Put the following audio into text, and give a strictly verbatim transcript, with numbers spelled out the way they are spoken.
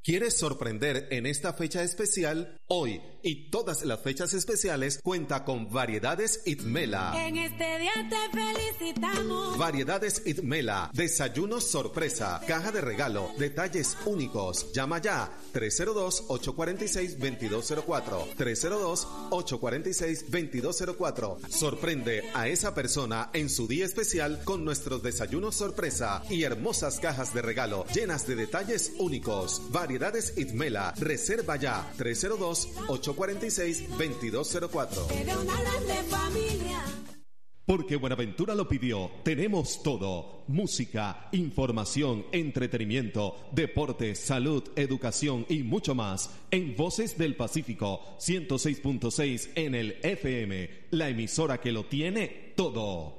¿Quieres sorprender en esta fecha especial? Hoy y todas las fechas especiales cuenta con Variedades Itmela. En este día te felicitamos. Variedades Itmela, desayunos sorpresa, caja de regalo, detalles únicos. Llama ya tres cero dos, ocho cuatro seis, dos dos cero cuatro, tres cero dos, ocho cuatro seis, dos dos cero cuatro. Sorprende a esa persona en su día especial con nuestros desayunos sorpresa y hermosas cajas de regalo llenas de detalles únicos. Variedades Itmela, reserva ya tres cero dos, ocho cuatro seis, dos dos cero cuatro. Porque Buenaventura lo pidió, tenemos todo: música, información, entretenimiento, deporte, salud, educación y mucho más en Voces del Pacífico ciento seis punto seis en el F M, la emisora que lo tiene todo.